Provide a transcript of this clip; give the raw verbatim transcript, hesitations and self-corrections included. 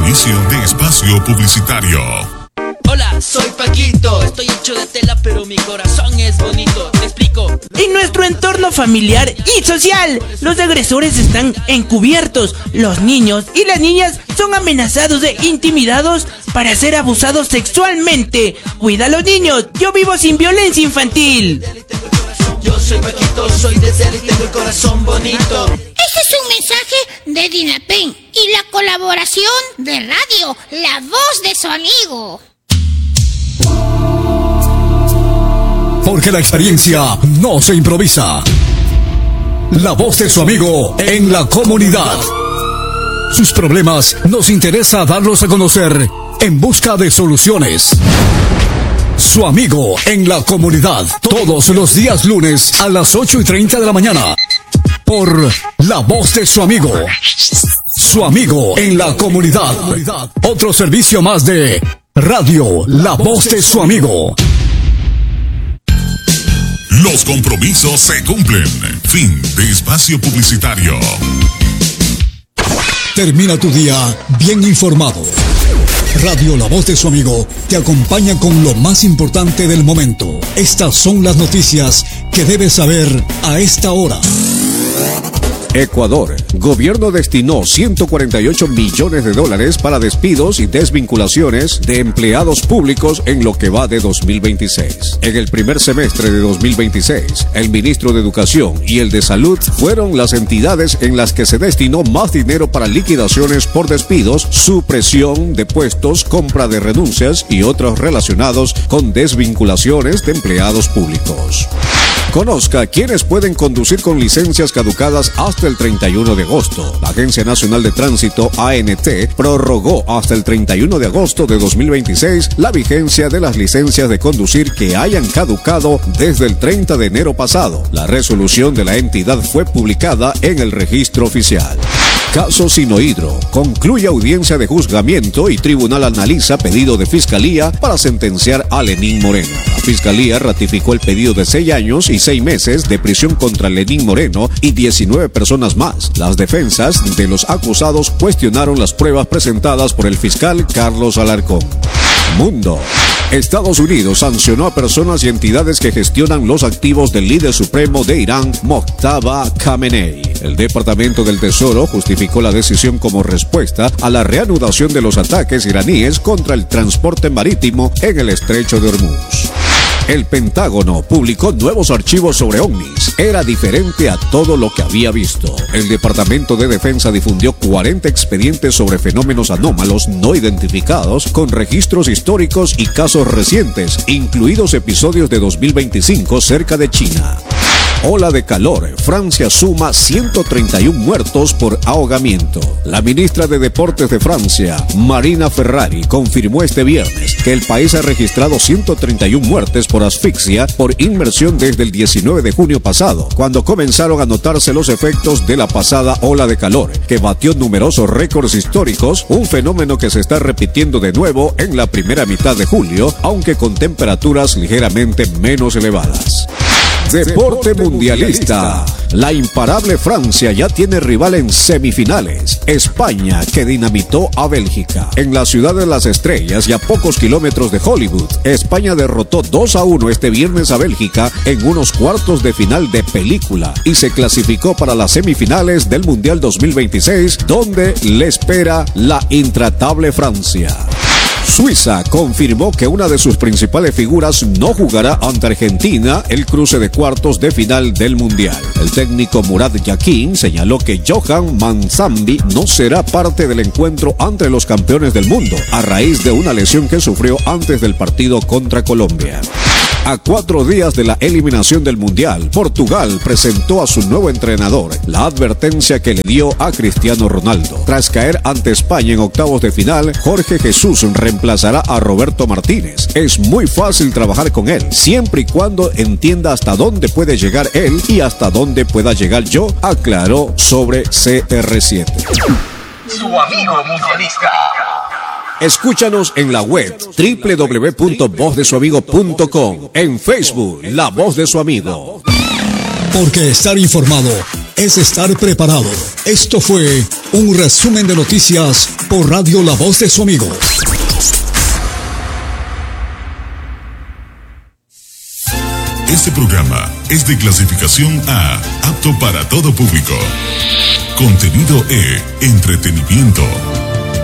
Inicio de espacio publicitario. Hola, soy Paquito, estoy hecho de tela pero mi corazón es bonito, te explico. En nuestro entorno familiar y social, los agresores están encubiertos. Los niños y las niñas son amenazados e intimidados para ser abusados sexualmente. Cuida a los niños, yo vivo sin violencia infantil. Yo soy Paquito, soy de tela y tengo el corazón bonito. Este es un mensaje de Dinapen y la colaboración de radio, la voz de su amigo. Porque la experiencia no se improvisa. La voz de su amigo en la comunidad. Sus problemas nos interesa darlos a conocer en busca de soluciones. Su amigo en la comunidad. Todos los días lunes a las ocho y treinta de la mañana. Por la voz de su amigo. Su amigo en la comunidad. Otro servicio más de radio, la voz de su amigo. Los compromisos se cumplen. Fin de espacio publicitario. Termina tu día bien informado. Radio La Voz de su Amigo te acompaña con lo más importante del momento. Estas son las noticias que debes saber a esta hora. Ecuador. Gobierno destinó ciento cuarenta y ocho millones de dólares para despidos y desvinculaciones de empleados públicos en lo que va de dos mil veintiséis. En el primer semestre de dos mil veintiséis, el ministro de Educación y el de Salud fueron las entidades en las que se destinó más dinero para liquidaciones por despidos, supresión de puestos, compra de renuncias y otros relacionados con desvinculaciones de empleados públicos. Conozca quiénes pueden conducir con licencias caducadas hasta el treinta y uno de agosto. La Agencia Nacional de Tránsito, A N T, prorrogó hasta el treinta y uno de agosto de dos mil veintiséis la vigencia de las licencias de conducir que hayan caducado desde el treinta de enero pasado. La resolución de la entidad fue publicada en el registro oficial. Caso Sinohidro. Concluye audiencia de juzgamiento y tribunal analiza pedido de fiscalía para sentenciar a Lenín Moreno. La fiscalía ratificó el pedido de seis años y seis meses de prisión contra Lenín Moreno y diecinueve personas más. Las defensas de los acusados cuestionaron las pruebas presentadas por el fiscal Carlos Alarcón. Mundo. Estados Unidos sancionó a personas y entidades que gestionan los activos del líder supremo de Irán, Mojtaba Khamenei. El Departamento del Tesoro justificó la decisión como respuesta a la reanudación de los ataques iraníes contra el transporte marítimo en el estrecho de Hormuz. El Pentágono publicó nuevos archivos sobre ovnis. Era diferente a todo lo que había visto. El Departamento de Defensa difundió cuarenta expedientes sobre fenómenos anómalos no identificados con registros históricos y casos recientes, incluidos episodios de dos mil veinticinco cerca de China. Ola de calor. Francia suma ciento treinta y uno muertos por ahogamiento. La ministra de Deportes de Francia, Marina Ferrari, confirmó este viernes que el país ha registrado ciento treinta y uno muertes por asfixia por inmersión desde el diecinueve de junio pasado, cuando comenzaron a notarse los efectos de la pasada ola de calor, que batió numerosos récords históricos, un fenómeno que se está repitiendo de nuevo en la primera mitad de julio, aunque con temperaturas ligeramente menos elevadas. Deporte mundialista. La imparable Francia ya tiene rival en semifinales. España, que dinamitó a Bélgica. En la ciudad de las estrellas y a pocos kilómetros de Hollywood, España derrotó dos a uno este viernes a Bélgica en unos cuartos de final de película y se clasificó para las semifinales del Mundial dos mil veintiséis, donde le espera la intratable Francia. Suiza confirmó que una de sus principales figuras no jugará ante Argentina el cruce de cuartos de final del Mundial. El técnico Murat Yakin señaló que Johan Manzambi no será parte del encuentro ante los campeones del mundo, a raíz de una lesión que sufrió antes del partido contra Colombia. A cuatro días de la eliminación del Mundial, Portugal presentó a su nuevo entrenador la advertencia que le dio a Cristiano Ronaldo. Tras caer ante España en octavos de final, Jorge Jesús reemplazará a Roberto Martínez. Es muy fácil trabajar con él, siempre y cuando entienda hasta dónde puede llegar él y hasta dónde pueda llegar yo, aclaró sobre C R siete. Su amigo mundialista. Escúchanos en la web doble u doble u doble u punto voz de su amigo punto com, en Facebook La Voz de su Amigo. Porque estar informado es estar preparado. Esto fue un resumen de noticias por Radio La Voz de su amigo. Este programa es de clasificación A, apto para todo público. Contenido E, entretenimiento.